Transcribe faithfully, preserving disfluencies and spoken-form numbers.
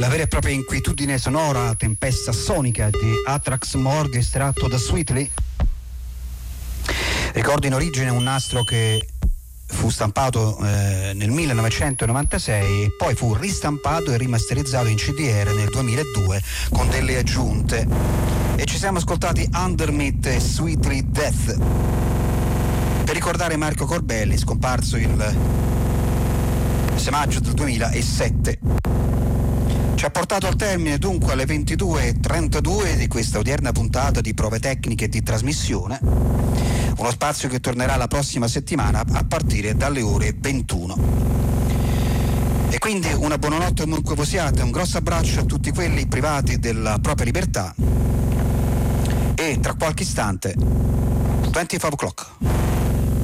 La vera e propria inquietudine sonora, tempesta sonica di Atrax Morgue, estratto da Sweetly. Ricordo in origine un nastro che fu stampato eh, nel millenovecentonovantasei e poi fu ristampato e rimasterizzato in C D R nel duemiladue con delle aggiunte. E ci siamo ascoltati Undermeat e Sweetly Death per ricordare Marco Corbelli, scomparso il sei maggio del duemilasette. Ci ha portato al termine dunque alle ventidue e trentadue di questa odierna puntata di Prove Tecniche di Trasmissione, uno spazio che tornerà la prossima settimana a partire dalle ore ventuno. E quindi una buonanotte ovunque voi siate, un grosso abbraccio a tutti quelli privati della propria libertà e tra qualche istante venticinque o'clock.